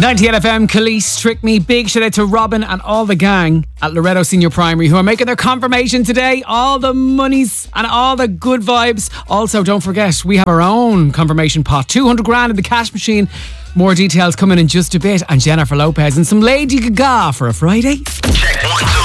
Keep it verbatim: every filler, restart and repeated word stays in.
ninety-eight F M, Khalees, Trick Me. Big shout out to Robin and all the gang at Loretto Senior Primary who are making their confirmation today. All the monies and all the good vibes. Also, don't forget, we have our own confirmation pot. two hundred grand in the cash machine. More details coming in just a bit. And Jennifer Lopez and some Lady Gaga for a Friday. Check one, two.